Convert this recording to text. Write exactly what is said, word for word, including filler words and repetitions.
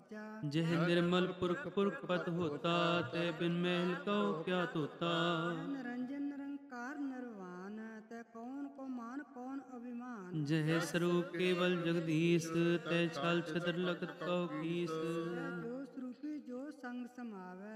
जह निर्मल पुरख पुरख पत होता, तै बिन महल कहो क्या तोता। निरंजन निरंकार निर्वाण, तै कौन को मान कौन अभिमान। जह स्वरूप केवल जगदीश, तै छल छदर लगत कहो कीस। जो स्वरूपी जो संग समावै,